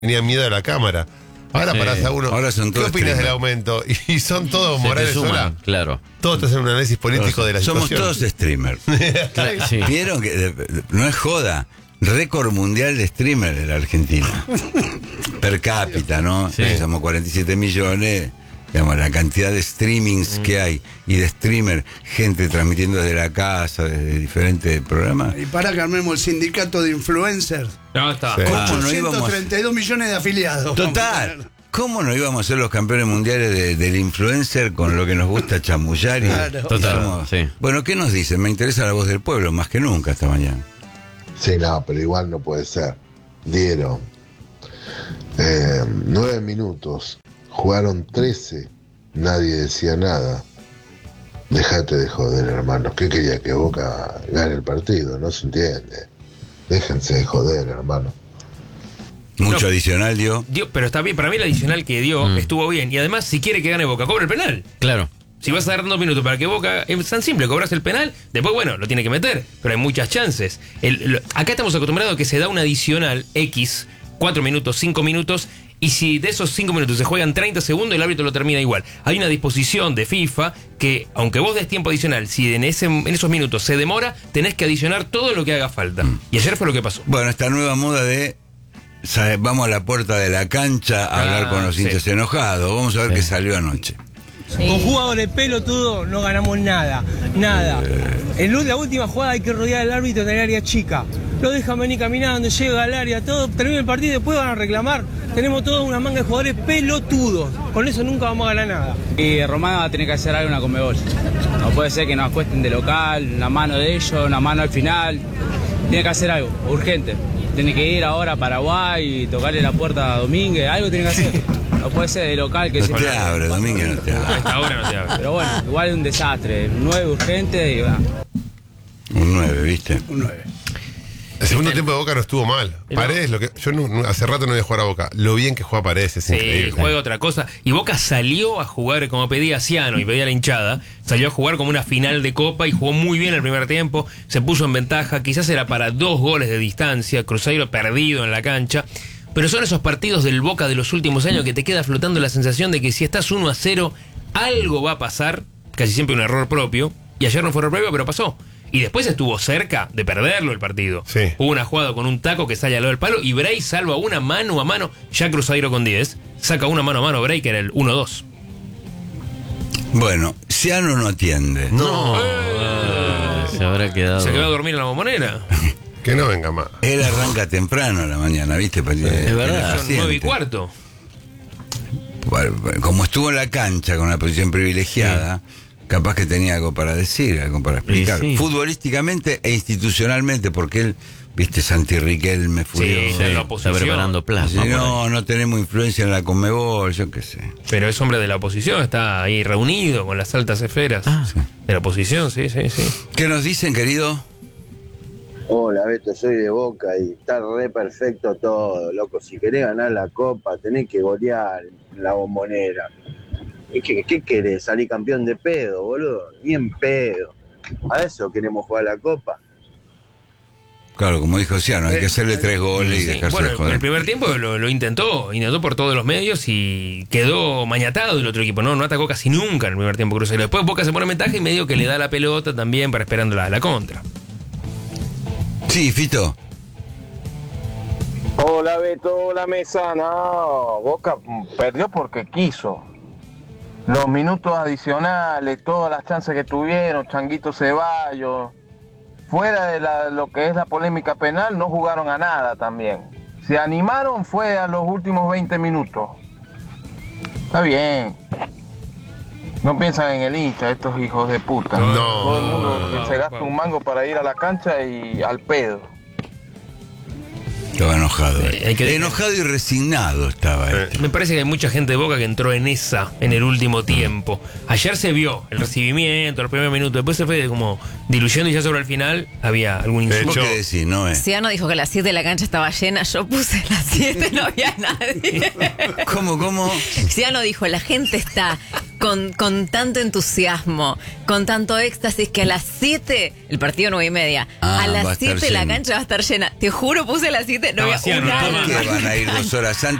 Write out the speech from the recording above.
tenía miedo a la cámara. Ahora parás a uno. Ahora son ¿Qué todos opinas del streamers. aumento? Y son todos Morales Sola. Claro. Todos te hacen un análisis político de la Somos situación. todos streamers. Sí. ¿Vieron que no es joda? Récord mundial de streamer en la Argentina. Per cápita, ¿no? Sí. Somos 47 millones. Digamos, la cantidad de streamings que hay y de streamer, gente transmitiendo desde la casa, desde diferentes programas. Y para que armemos el sindicato de influencers. No, está. Sí. ¿Cómo no íbamos? 832 millones de afiliados. Total. ¿Cómo no íbamos a ser los campeones mundiales del influencer con lo que nos gusta chamullar? Claro. Total, sí. Bueno, ¿qué nos dicen? Me interesa la voz del pueblo más que nunca esta mañana. Sí, no, pero igual no puede ser. Dieron 9 minutos, jugaron 13, nadie decía nada. Déjate de joder, hermanos. ¿Qué quería? Que Boca gane el partido, no se entiende. Déjense de joder, hermano. Mucho No. adicional dio. Pero está bien, para mí el adicional que dio estuvo bien. Y además, si quiere que gane Boca, cobra el penal. Claro. Si vas a dar 2 minutos para que Boca, es tan simple, cobras el penal, después, bueno, lo tiene que meter, pero hay muchas chances. Acá estamos acostumbrados a que se da un adicional X, 4 minutos, 5 minutos, y si de esos 5 minutos se juegan 30 segundos, el árbitro lo termina igual. Hay una disposición de FIFA que, aunque vos des tiempo adicional, si en esos minutos se demora, tenés que adicionar todo lo que haga falta. Y ayer fue lo que pasó. Bueno, esta nueva moda de vamos a la puerta de la cancha a hablar con los sí. hinchas enojados. Vamos a ver qué salió anoche. Con jugadores pelotudos no ganamos nada, nada. En la última jugada hay que rodear al árbitro en el área chica. Lo dejan venir caminando, llega al área, todo, termina el partido y después van a reclamar. Tenemos toda una manga de jugadores pelotudos. Con eso nunca vamos a ganar nada. Y Román va a tener que hacer algo en la Conmebol. No puede ser que nos acuesten de local, una mano de ellos, una mano al final. Tiene que hacer algo, urgente. Tiene que ir ahora a Paraguay y tocarle la puerta a Domínguez, algo tiene que hacer. No puede ser de local que No se... te abre, Domínguez, no te A abre. esta hora no te hablo. Pero bueno, igual es un desastre. 9 urgente y va. Un 9, ¿viste? Un 9. El segundo tiempo de Boca no estuvo mal. Paredes, yo hace rato no voy a jugar a Boca. Lo bien que juega Paredes es Sí, increíble. juega otra cosa. Y Boca salió a jugar como pedía Ciano y pedía la hinchada. Salió a jugar como una final de Copa y jugó muy bien el primer tiempo. Se puso en ventaja. Quizás era para 2 goles de distancia. Cruzeiro perdido en la cancha. Pero son esos partidos del Boca de los últimos años que te queda flotando la sensación de que si estás 1-0, algo va a pasar. Casi siempre un error propio. Y ayer no fue error propio, pero pasó. Y después estuvo cerca de perderlo el partido. Sí. Hubo una jugada con un taco que sale al lado del palo y Bray salva una mano a mano. Ya Cruzeiro con 10. Saca una mano a mano Bray, que era el 1-2. Bueno, Ciano no atiende. No, Se habrá quedado. Se quedó a dormir en la Bombonera. que no venga más. Él arranca temprano a la mañana, ¿viste? Es verdad. Son 9:15. Bueno, como estuvo en la cancha con una posición privilegiada, capaz que tenía algo para decir, algo para explicar. Sí. Futbolísticamente e institucionalmente, porque él, viste, Santi Riquelme furió. Sí, en la Está oposición. preparando plasma. Dice, no tenemos influencia en la Conmebol, yo qué sé. Pero es hombre de la oposición, está ahí reunido con las altas esferas de la oposición, sí. ¿Qué nos dicen, querido? Hola Beto, soy de Boca y está re perfecto todo, loco. Si querés ganar la Copa, tenés que golear en la Bombonera. ¿Qué querés? ¿Salir campeón de pedo, boludo? Ni en pedo. A eso queremos jugar la Copa. Claro, como dijo Ciano, hay que hacerle 3 goles y Sí. dejarse Bueno, de joder. el primer tiempo lo intentó por todos los medios y quedó mañatado el otro equipo. No atacó casi nunca en el primer tiempo Cruzeiro. Después Boca se pone en ventaja y medio que le da la pelota también para esperando la contra. Sí, Fito. Hola Beto, hola Mesa. No, Boca perdió porque quiso. Los minutos adicionales, todas las chances que tuvieron, Changuito Ceballos, fuera de lo que es la polémica penal, no jugaron a nada también. Se animaron fue a los últimos 20 minutos. Está bien. No piensan en el hincha, estos hijos de puta. No. Todo el mundo se gasta un mango para ir a la cancha y al pedo. Estaba enojado. hay que- Enojado y resignado estaba. Me parece que hay mucha gente de Boca que entró en esa en el último tiempo. Ayer se vio el recibimiento, el primer minuto, después se fue como diluyendo y ya sobre el final había algún De insulto. ¿Vos hecho- qué decís, no Ciano dijo que a las 7 la cancha estaba llena. Yo puse las 7, no había nadie. ¿Cómo? Ciano dijo, la gente está con tanto entusiasmo, con tanto éxtasis, que a las 7, el partido 9:30, a va a las estar 7 la lleno. cancha va a estar llena. Te juro, puse a las 7, no había Estaba vacía, un no estaba. alma. ¿Por qué van a ir 2 horas antes?